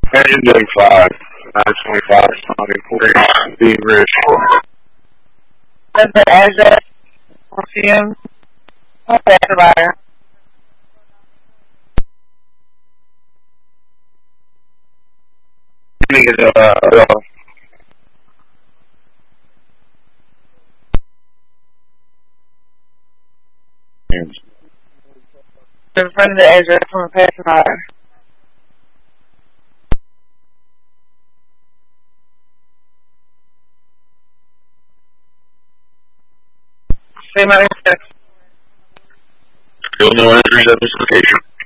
Engine doing 5. 925, Sonic 4, Beam Ridge. What's the address? CM? Okay, provider. In front of the address from a past provider. Say my name. Still no entries at this location.